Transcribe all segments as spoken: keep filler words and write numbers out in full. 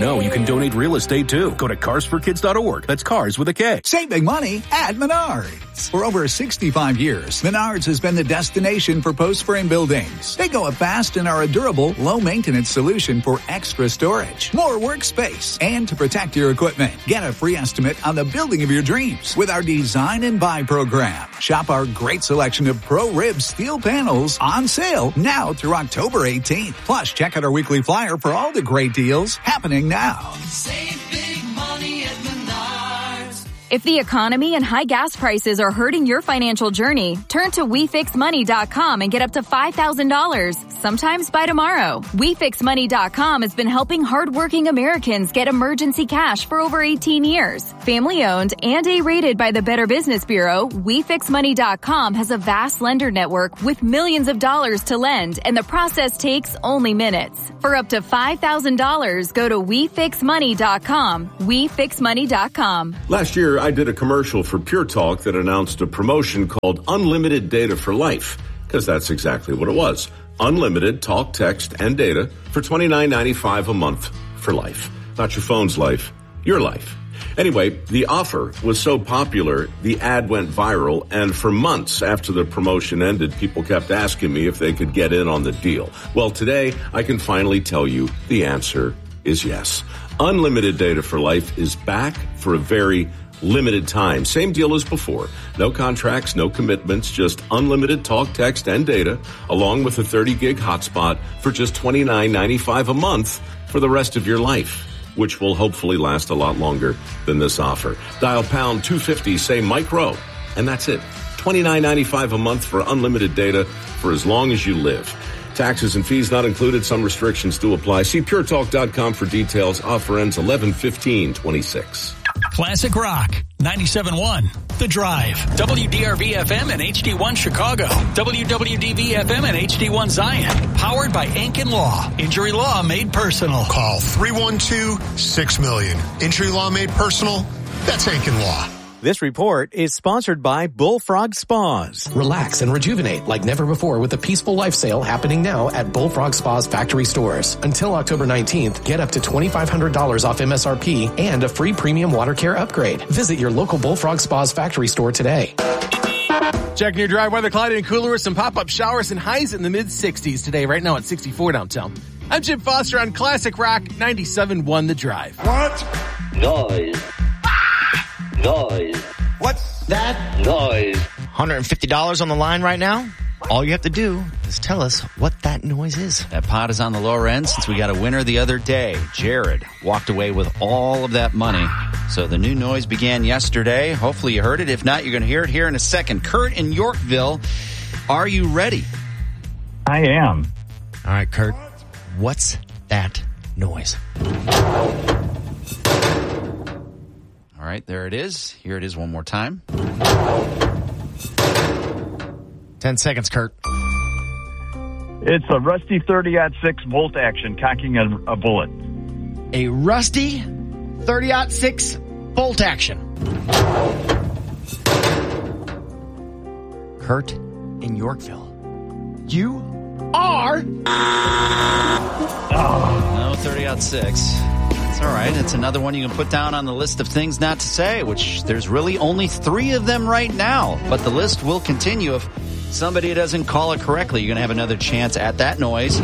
know you can donate real estate too. Go to cars for kids dot org. That's cars with a K. Saving money at Menards. For over sixty-five years, Menards has been the destination for post-frame buildings. They go up fast and are a durable, low-maintenance solution for extra storage, more workspace, and to protect your equipment. Get a free estimate on the building of your dreams with our Design and Buy program. Shop our great selection of Pro Rib steel panels on sale now through October eighteenth. Plus, check out our weekly flyer for all the great deals happening now. Save big money at Menards. If the economy and high gas prices are hurting your financial journey, turn to we fix money dot com and get up to five thousand dollars, sometimes by tomorrow. we fix money dot com has been helping hardworking Americans get emergency cash for over eighteen years. Family-owned and A-rated by the Better Business Bureau, we fix money dot com has a vast lender network with millions of dollars to lend, and the process takes only minutes. For up to five thousand dollars, go to we fix money dot com. we fix money dot com. Last year, I did a commercial for Pure Talk that announced a promotion called Unlimited Data for Life, because that's exactly what it was. Unlimited talk, text, and data for twenty-nine ninety-five a month for life. Not your phone's life, your life. Anyway, the offer was so popular, the ad went viral, and for months after the promotion ended, people kept asking me if they could get in on the deal. Well, today, I can finally tell you the answer is yes. Unlimited Data for Life is back for a very limited time. Same deal as before. No contracts, no commitments, just unlimited talk, text, and data, along with a thirty gig hotspot for just twenty-nine ninety-five a month for the rest of your life, which will hopefully last a lot longer than this offer. Dial pound two fifty, say Mike Rowe, and that's it. twenty-nine ninety-five a month for unlimited data for as long as you live. Taxes and fees not included. Some restrictions do apply. See pure talk dot com for details. Offer ends eleven fifteen twenty-six. Classic Rock, ninety-seven point one, The Drive, W D R V F M and H D one Chicago, W W D V F M and H D one Zion, powered by Ankin Law, injury law made personal. Call three one two, six million. Injury law made personal, that's Ankin Law. This report is sponsored by Bullfrog Spas. Relax and rejuvenate like never before with the Peaceful Life sale happening now at Bullfrog Spas factory stores. Until October nineteenth, get up to twenty-five hundred dollars off M S R P and a free premium water care upgrade. Visit your local Bullfrog Spas factory store today. Checking your drive weather, cloudy and cooler with some pop-up showers and highs in the mid-sixties today. Right now at sixty-four downtown. I'm Chip Foster on Classic Rock ninety-seven point one The Drive. What? Noise. Noise. What's that noise? one hundred fifty dollars on the line right now? All you have to do is tell us what that noise is. That pot is on the lower end since we got a winner the other day. Jared walked away with all of that money. So the new noise began yesterday. Hopefully you heard it. If not, you're going to hear it here in a second. Kurt in Yorkville, are you ready? I am. All right, Kurt, what's that noise? All right, there it is. Here it is one more time. Ten seconds, Kurt. It's a rusty thirty aught six bolt action cocking a, a bullet. A rusty thirty aught six bolt action. Kurt in Yorkville. You are... Oh. No thirty aught six. It's all right. It's another one you can put down on the list of things not to say, which there's really only three of them right now. But the list will continue. If somebody doesn't call it correctly, you're going to have another chance at that noise.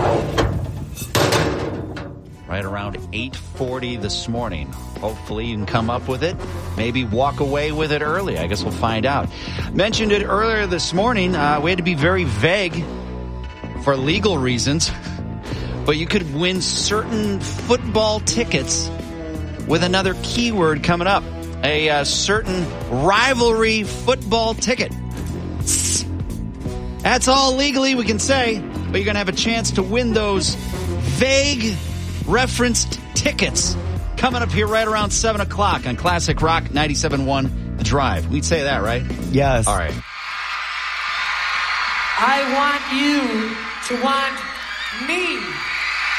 Right around eight forty this morning. Hopefully you can come up with it. Maybe walk away with it early. I guess we'll find out. Mentioned it earlier this morning. Uh, we had to be very vague for legal reasons. But you could win certain football tickets with another keyword coming up. A uh, certain rivalry football ticket. That's all legally we can say. But you're going to have a chance to win those vague referenced tickets coming up here right around seven o'clock on Classic Rock ninety-seven point one The Drive. We'd say that, right? Yes. All right. I want you to want me.